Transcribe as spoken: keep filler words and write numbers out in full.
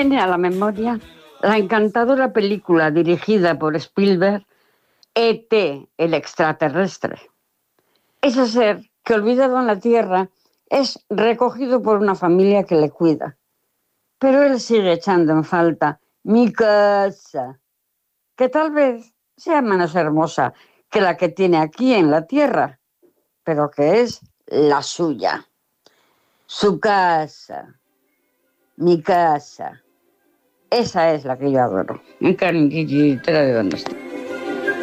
viene a la memoria la encantadora película dirigida por Spielberg, E T, el extraterrestre. Ese ser que, olvidado en la Tierra, es recogido por una familia que le cuida. Pero él sigue echando en falta mi casa, que tal vez sea menos hermosa que la que tiene aquí en la Tierra, pero que es la suya. Su casa, mi casa. Esa es la que yo adoro. En carretera de dónde está.